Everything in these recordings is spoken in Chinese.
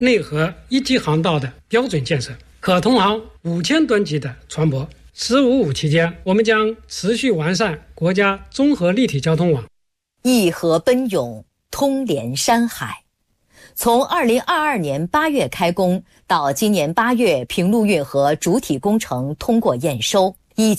内河一级航道的标准建设，可通航5000吨级的船舶。“15+5”期间，我们将持续完善国家综合立体交通网， 一河奔涌，通连山海。从2022年8月开工到今年8月平陆运河主体工程通过验收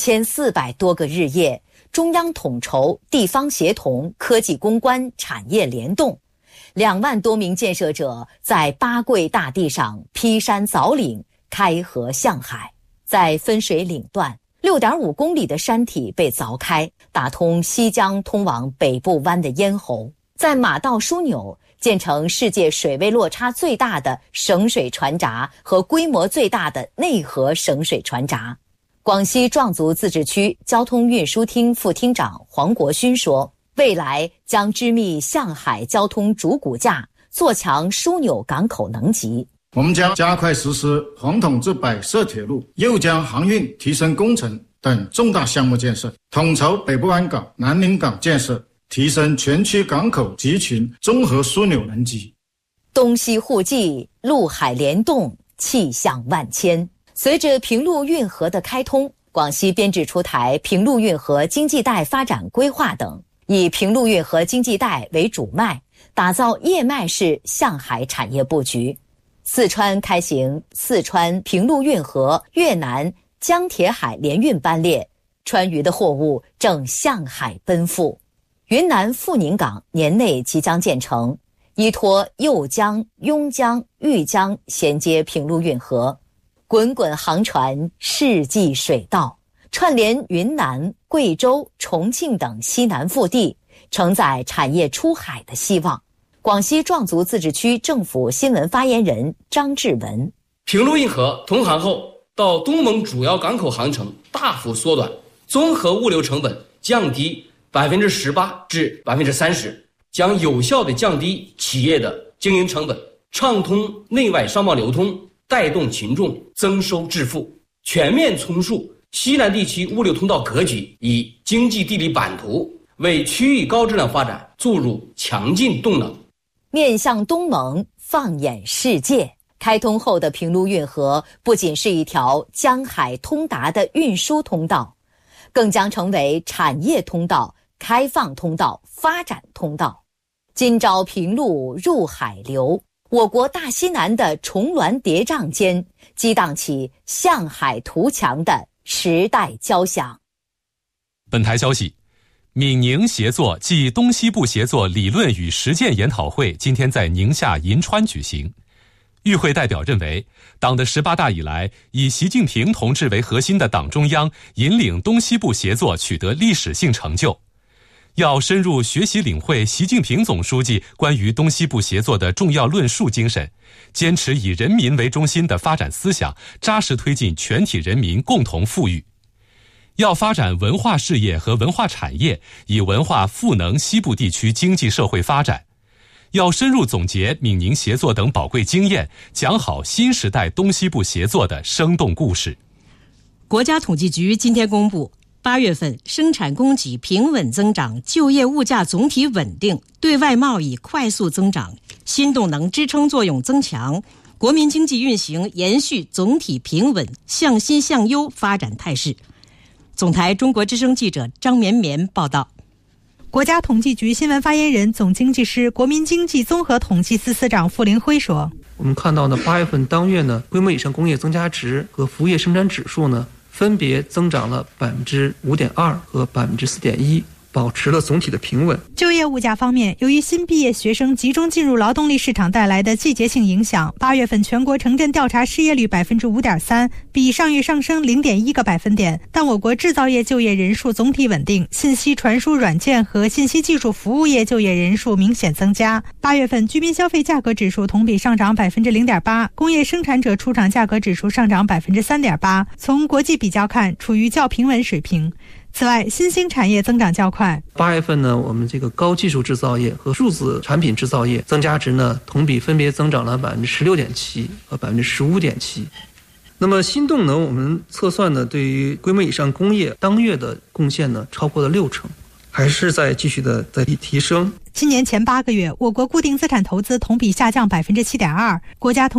，1400多个日夜，中央统筹、地方协同、科技攻关、产业联动，2万多名建设者在八桂大地上劈山凿岭，开河向海。在分水岭段，6.5公里的山体被凿开，打通西江通往北部湾的咽喉。在马道枢纽建成世界水位落差最大的省水船闸和规模最大的内河省水船闸。广西壮族自治区交通运输厅副厅长黄国勋说，未来将织密向海交通主骨架，做强枢纽港口能级。 我们将加快实施红统至摆设铁路、右江航运提升工程等重大项目建设，统筹北部湾港、南宁港建设，提升全区港口集群综合枢纽能级。 东西互济，陆海联动，气象万千。随着平陆运河的开通，广西编制出台平陆运河经济带发展规划等，以平陆运河经济带为主脉，打造叶脉式向海产业布局。四川开行四川平陆运河越南江铁海联运班列，川渝的货物正向海奔赴。云南富宁港年内即将建成，依托右江、邕江、豫江衔接平陆运河，滚滚航船，世纪水道，串联云南、贵州、重庆等西南腹地，承载产业出海的希望。广西壮族自治区政府新闻发言人张志文： 平陆运河通航后，到东盟主要港口航程大幅缩短，综合物流成本降低18%至30%，将有效地降低企业的经营成本，畅通内外商贸流通，带动群众增收致富，全面重塑西南地区物流通道格局，以经济地理版图为区域高质量发展注入强劲动能。 面向东盟，放眼世界，开通后的平陆运河不仅是一条江海通达的运输通道，更将成为产业通道、开放通道、发展通道。今朝平陆入海流，我国大西南的重峦叠嶂间，激荡起向海图强的时代交响。 本台消息，闽宁协作暨东西部协作理论与实践研讨会今天在宁夏银川举行。与会代表认为，党的18大以来，以习近平同志为核心的党中央引领东西部协作取得历史性成就，要深入学习领会习近平总书记关于东西部协作的重要论述精神，坚持以人民为中心的发展思想，扎实推进全体人民共同富裕。要发展文化事业和文化产业，以文化赋能西部地区经济社会发展。要深入总结闽宁协作等宝贵经验，讲好新时代东西部协作的生动故事。 国家统计局今天公布，8月份生产供给平稳增长，就业物价总体稳定，对外贸易快速增长，新动能支撑作用增强，国民经济运行延续总体平稳、向新向优发展态势。总台中国之声记者张绵绵报道。 国家统计局新闻发言人、总经济师、国民经济综合统计司司长傅林辉说：“ 我们看到呢，8月份当月呢，规模以上工业增加值和服务业生产指数呢，分别增长了5.2%和4.1%。”保持了总体的平稳。 就业物价方面，由于新毕业学生集中进入劳动力市场带来的季节性影响，8月份全国城镇调查失业率5.3%，比上月上升0.1个百分点。但我国制造业就业人数总体稳定，信息传输软件和信息技术服务业就业人数明显增加。8月份居民消费价格指数同比上涨0.8%，工业生产者出厂价格指数上涨3.8%。从国际比较看，处于较平稳水平。此外，新兴产业增长较快。 8月份呢，我们这个高技术制造业和数字产品制造业增加值呢，同比分别增长了16.7%和15.7%。那么新动能我们测算呢，对于规模以上工业当月的贡献呢，超过了60%，还是在继续的在提升。 今年前8个月，我国固定资产投资同比下降7.2%，国家统